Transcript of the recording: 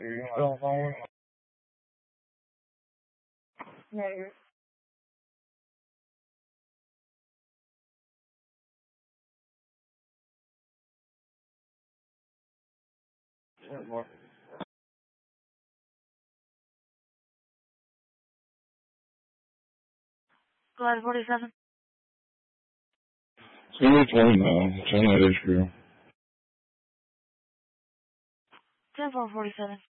Don't phone. Go ahead, 47. It's going to be 20 now. 10 at HBO. 10-4-47.